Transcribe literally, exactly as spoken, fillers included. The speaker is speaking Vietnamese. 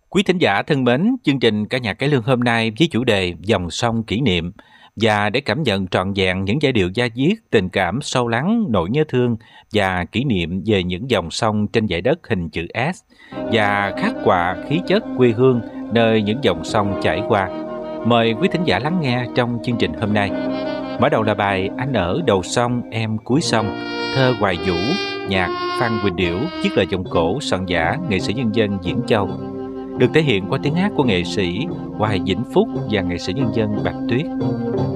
Quý thính giả thân mến, chương trình Ca nhạc cải lương hôm nay với chủ đề Dòng sông kỷ niệm, và để cảm nhận trọn vẹn những giai điệu da diết, tình cảm sâu lắng, nỗi nhớ thương và kỷ niệm về những dòng sông trên dải đất hình chữ S và khắc họa khí chất quê hương nơi những dòng sông chảy qua. Mời quý thính giả lắng nghe trong chương trình hôm nay. Mở đầu là bài Anh ở đầu sông em cuối sông, thơ Hoài Vũ, nhạc Phan Quỳnh Điểu, viết lời giọng cổ soạn giả nghệ sĩ nhân dân Diễn Châu, được thể hiện qua tiếng hát của nghệ sĩ Hoài Vĩnh Phúc và nghệ sĩ nhân dân Bạch Tuyết.